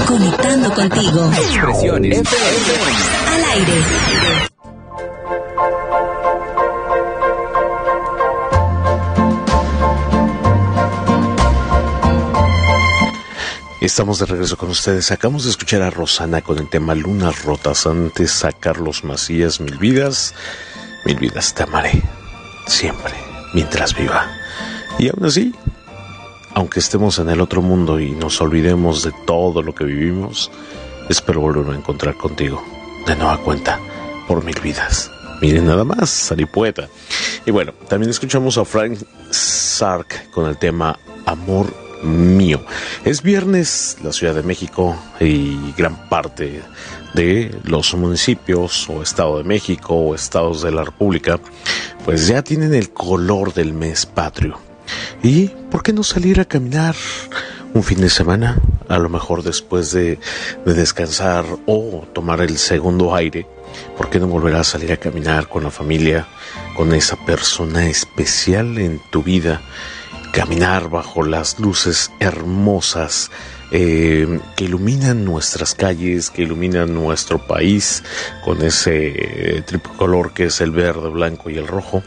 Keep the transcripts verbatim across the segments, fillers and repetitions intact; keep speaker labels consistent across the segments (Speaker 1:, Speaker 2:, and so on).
Speaker 1: Conectando contigo.
Speaker 2: Expresiones F M.
Speaker 1: Al aire.
Speaker 3: Estamos de regreso con ustedes. Acabamos de escuchar a Rosana con el tema Lunas Rotas. Antes a Carlos Macías, Mil Vidas. Mil vidas te amaré siempre, mientras viva. Y aún así, aunque estemos en el otro mundo y nos olvidemos de todo lo que vivimos, espero volverme a encontrar contigo de nueva cuenta por mil vidas. Miren nada más, salí poeta. Y bueno, también escuchamos a Frank Sark con el tema Amor Mío. Es viernes, la Ciudad de México y gran parte de los municipios o Estado de México o estados de la República pues ya tienen el color del mes patrio. ¿Y por qué no salir a caminar un fin de semana? A lo mejor después de, de descansar o tomar el segundo aire, ¿por qué no volver a salir a caminar con la familia, con esa persona especial en tu vida? Caminar bajo las luces hermosas eh, que iluminan nuestras calles, que iluminan nuestro país, con ese tricolor que es el verde, blanco y el rojo,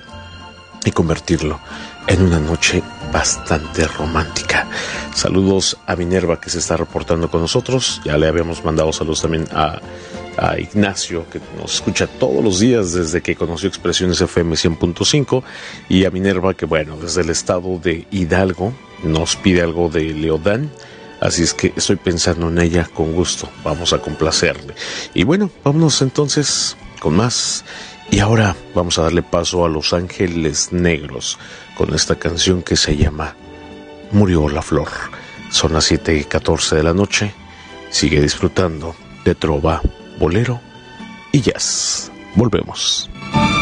Speaker 3: y convertirlo en una noche bastante romántica. Saludos a Minerva, que se está reportando con nosotros. Ya le habíamos mandado saludos también a, a Ignacio, que nos escucha todos los días desde que conoció Expresiones F M cien punto cinco, y a Minerva, que bueno, desde el estado de Hidalgo nos pide algo de Leodán. Así es que estoy pensando en ella con gusto. Vamos a complacerle. Y bueno, vámonos entonces con más. Y ahora vamos a darle paso a Los Ángeles Negros con esta canción que se llama Murió la Flor. Son las siete y catorce de la noche. Sigue disfrutando de trova, bolero y jazz. Volvemos.